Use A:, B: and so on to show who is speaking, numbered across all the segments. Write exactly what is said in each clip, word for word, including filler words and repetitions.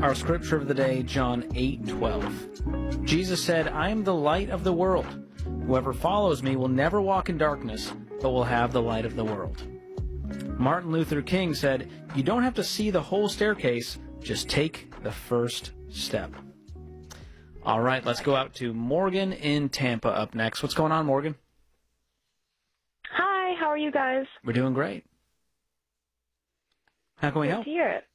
A: Our scripture of the day, John eight twelve. Jesus said, I am the light of the world. Whoever follows me will never walk in darkness, but will have the light of the world. Martin Luther King said, you don't have to see the whole staircase, just take the first step. All right, let's go out to Morgan in Tampa up next. What's going on, Morgan?
B: Hi, how are you guys?
A: We're doing great. How can we
B: Good
A: help?
B: to hear it.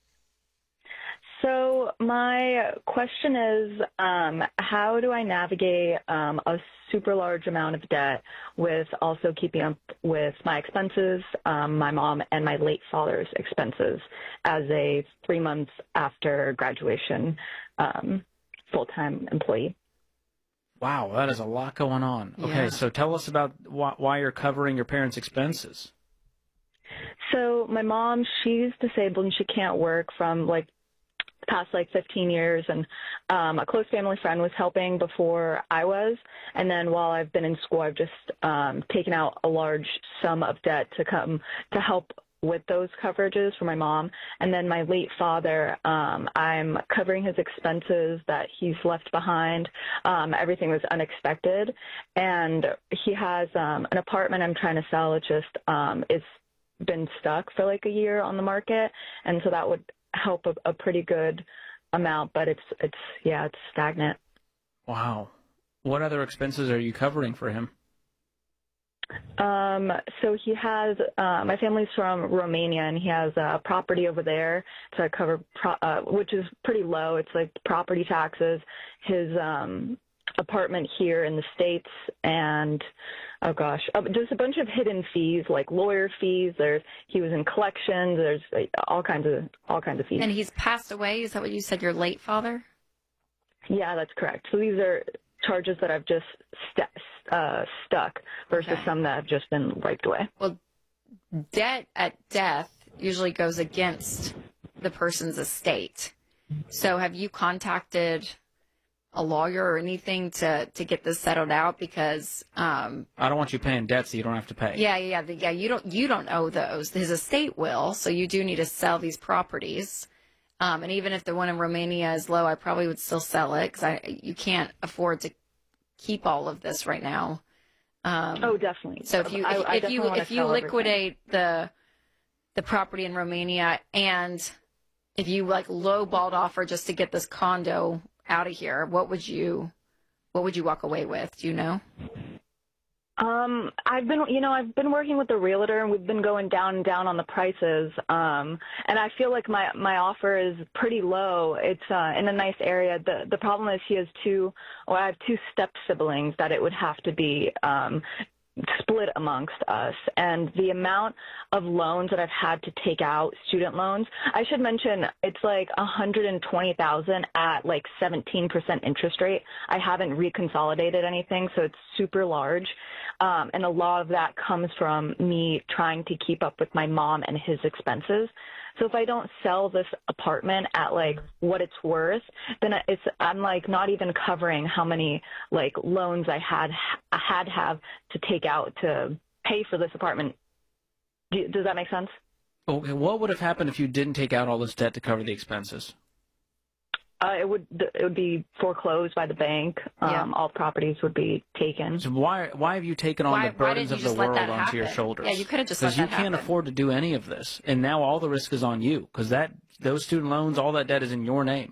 B: So my question is, um, how do I navigate um, a super large amount of debt with also keeping up with my expenses, um, my mom and my late father's expenses as a three months after graduation um, full-time employee?
A: Wow, that is a lot going on.
C: Yeah.
A: Okay, so tell us about wh- why you're covering your parents' expenses.
B: So my mom, she's disabled and she can't work from like past like fifteen years, and um, a close family friend was helping before I was, and then while I've been in school, I've just um, taken out a large sum of debt to come to help with those coverages for my mom. And then my late father, um, I'm covering his expenses that he's left behind. Um, everything was unexpected, and he has um, an apartment I'm trying to sell. It just um, is been stuck for like a year on the market, and so that would help a, a pretty good amount, but it's it's yeah it's stagnant.
A: Wow. What other expenses are you covering for him?
B: Um, so he has uh, my family's from Romania, and he has a property over there to cover, pro- uh, which is pretty low. It's like property taxes, his um, apartment here in the States, and oh gosh, uh, just a bunch of hidden fees like lawyer fees. There's he was in collections. There's uh, all kinds of all kinds of fees.
C: And he's passed away. Is that what you said? Your late father?
B: Yeah, that's correct. So these are charges that I've just st- uh, stuck versus
C: Okay.
B: some that have just been wiped away.
C: Well, debt at death usually goes against the person's estate. So have you contacted a lawyer or anything to, to get this settled out? Because um,
A: I don't want you paying debts that you don't have to pay.
C: yeah, yeah, the, yeah. You don't you don't owe those. His estate will. So you do need to sell these properties. Um, and even if the one in Romania is low, I probably would still sell it because I you can't afford to keep all of this right now. Um,
B: Oh, definitely.
C: So if you
B: I-
C: if,
B: I
C: if
B: definitely
C: you
B: wanna
C: if you
B: sell everything.
C: liquidate the the property in Romania, and if you like lowballed offer just to get this condo out of here, what would you what would you walk away with? Do you know?
B: Um, I've been, you know, I've been working with the realtor, and we've been going down and down on the prices. Um, and I feel like my my offer is pretty low. It's uh, in a nice area. The the problem is he has two, or I have two step siblings that it would have to be um, split amongst us, and the amount of loans that I've had to take out, student loans, I should mention it's like one hundred twenty thousand at like seventeen percent interest rate. I haven't reconsolidated anything, so it's super large. Um, and a lot of that comes from me trying to keep up with my mom and his expenses. So if I don't sell this apartment at like what it's worth, then it's I'm like not even covering how many like loans I had I had have to take out to pay for this apartment. Do, does that make sense?
A: Okay, what would have happened if you didn't take out all this debt to cover the expenses?
B: Uh, it would it would be foreclosed by the bank. Um,
C: Yeah.
B: All properties would be taken.
A: So why why have you taken on
C: Why-
A: the
C: why
A: burdens
C: didn't
A: of
C: you
A: the
C: just let
A: world
C: that
A: onto your
C: happen?
A: shoulders?
C: Yeah, you could have just let
A: Because you
C: that
A: can't
C: happen.
A: afford to do any of this, and now all the risk is on you. Because that those student loans, all that debt is in your name.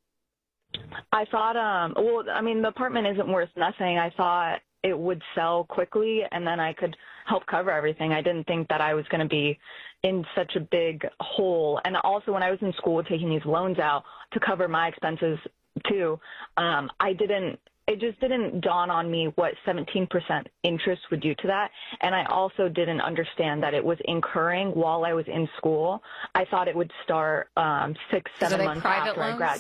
B: I thought, um, well, I mean, the apartment isn't worth nothing. I thought it would sell quickly, and then I could help cover everything. I didn't think that I was going to be in such a big hole. And also, when I was in school taking these loans out to cover my expenses too, um, I didn't. It just didn't dawn on me what seventeen percent interest would do to that. And I also didn't understand that it was incurring while I was in school. I thought it would start um, six,
C: So are
B: seven
C: they
B: months
C: private
B: after I
C: loans?
B: graduated.